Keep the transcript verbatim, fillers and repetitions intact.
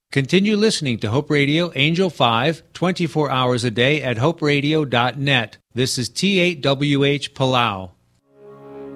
Continue listening to Hope Radio Angel five, twenty-four hours a day at hope radio dot net. This is T eight W H Palau.